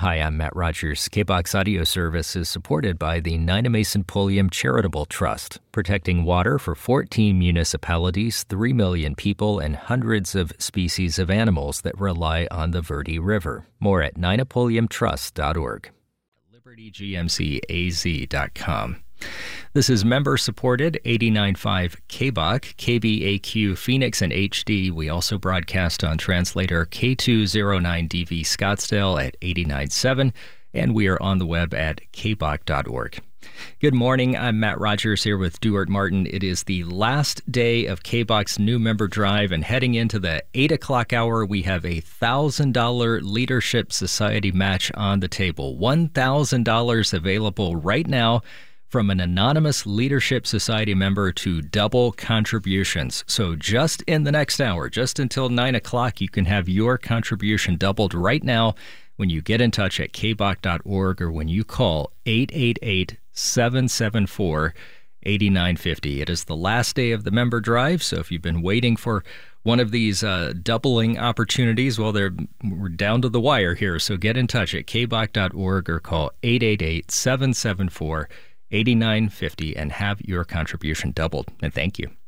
Hi, I'm Matt Rogers. KBOX audio service is supported by the Nynamesa Pulliam Charitable Trust, protecting water for 14 municipalities, 3 million people, and hundreds of species of animals that rely on the Verde River. More at nynapulliamtrust.org. LibertyGMCAZ.com. This is member-supported 89.5 KBOC, KBAQ Phoenix and HD. We also broadcast on translator K209DV Scottsdale at 89.7, and we are on the web at kboc.org. Good morning. I'm Matt Rogers here with Duart Martin. It is the last day of KBOC's new member drive, and heading into the 8 o'clock hour, we have a $1,000 Leadership Society match on the table. $1,000 available right now from an anonymous Leadership Society member to double contributions. So just in the next hour, just until 9 o'clock, you can have your contribution doubled right now when you get in touch at kboc.org or when you call 888-774-8950. It is the last day of the member drive, so if you've been waiting for one of these doubling opportunities, well, we're down to the wire here, so get in touch at kboc.org or call 888-774-8950 and have your contribution doubled. And thank you.